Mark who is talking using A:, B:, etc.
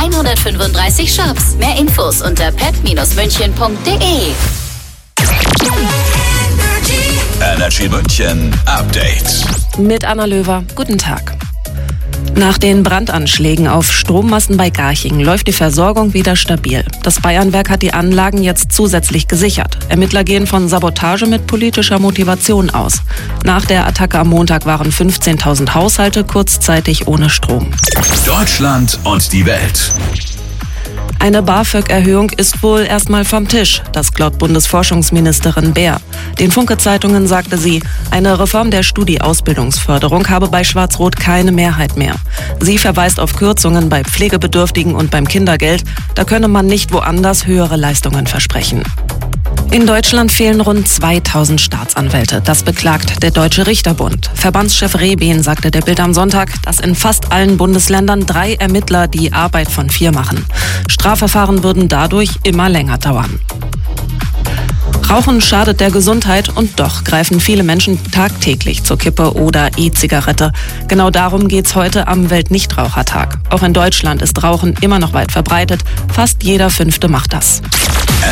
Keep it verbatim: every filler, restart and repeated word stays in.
A: hundertfünfunddreißig Shops. Mehr Infos unter pep Bindestrich münchen punkt de.
B: Energy München Update.
C: Mit Anna Löwer. Guten Tag. Nach den Brandanschlägen auf Strommasten bei Garching läuft die Versorgung wieder stabil. Das Bayernwerk hat die Anlagen jetzt zusätzlich gesichert. Ermittler gehen von Sabotage mit politischer Motivation aus. Nach der Attacke am Montag waren fünfzehntausend Haushalte kurzzeitig ohne Strom.
B: Deutschland und die Welt.
C: Eine BAföG-Erhöhung ist wohl erstmal vom Tisch, das glaubt Bundesforschungsministerin Baer. Den Funke-Zeitungen sagte sie, eine Reform der Studi-Ausbildungsförderung habe bei Schwarz-Rot keine Mehrheit mehr. Sie verweist auf Kürzungen bei Pflegebedürftigen und beim Kindergeld. Da könne man nicht woanders höhere Leistungen versprechen. In Deutschland fehlen rund zweitausend Staatsanwälte. Das beklagt der Deutsche Richterbund. Verbandschef Rehben sagte der Bild am Sonntag, dass in fast allen Bundesländern drei Ermittler die Arbeit von vier machen. Strafverfahren würden dadurch immer länger dauern. Rauchen schadet der Gesundheit und doch greifen viele Menschen tagtäglich zur Kippe oder E-Zigarette. Genau darum geht's heute am Weltnichtrauchertag. Auch in Deutschland ist Rauchen immer noch weit verbreitet. Fast jeder Fünfte macht das.